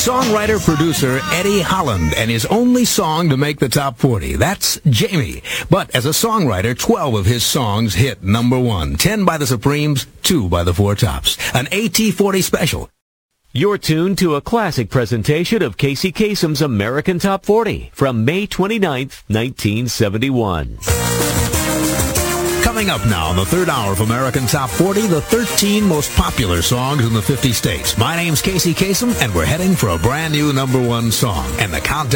Songwriter-producer Eddie Holland and his only song to make the top 40. That's Jamie. But as a songwriter, 12 of his songs hit number 1. 10 by the Supremes, 2 by the Four Tops. An AT40 special. You're tuned to a classic presentation of Casey Kasem's American Top 40 from May 29th, 1971. Coming up now in the third hour of American Top 40, the 13 most popular songs in the 50 states. My name's Casey Kasem, and we're heading for a brand new number 1 song. And the countdown